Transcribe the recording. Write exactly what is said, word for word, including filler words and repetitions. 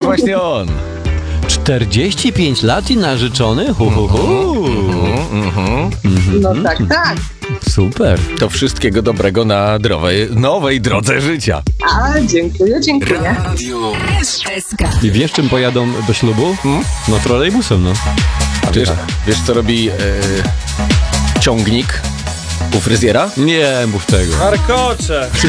właśnie on. czterdzieści pięć lat i narzeczony? Hu, hu, hu. No tak, tak. Super. To wszystkiego dobrego na drowej, nowej drodze życia. A, dziękuję, dziękuję. S S K. I wiesz, czym pojadą do ślubu? Hmm? No trolejbusem, no. A wiesz, wiesz co robi e, ciągnik u fryzjera? Nie mów tego. Warkocze!